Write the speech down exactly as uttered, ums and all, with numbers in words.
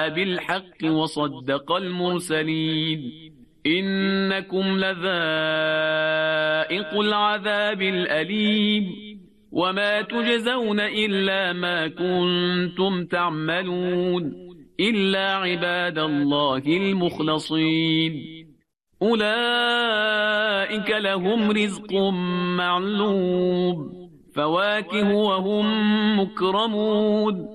جاء بالحق وصدق المرسلين إنكم لذائق العذاب الأليم وما تجزون إلا ما كنتم تعملون إلا عباد الله المخلصين أولئك لهم رزق معلوم فواكه وهم مكرمون